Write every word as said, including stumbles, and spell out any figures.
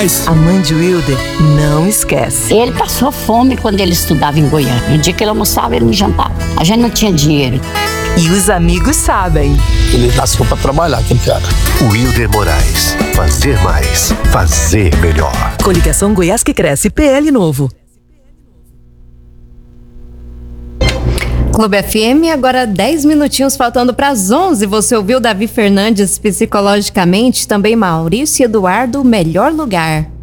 A mãe de Wilder não esquece. Ele passou fome quando ele estudava em Goiânia. No dia que ele almoçava, ele não jantava. A gente não tinha dinheiro. E os amigos sabem. Ele nasceu para trabalhar, aquele cara. Wilder Moraes. Fazer mais. Fazer melhor. Coligação Goiás que Cresce. P L Novo. Clube F M, agora dez minutinhos faltando para as onze. Você ouviu Davi Fernandes, Psicologicamente, também Maurício e Eduardo, Melhor Lugar.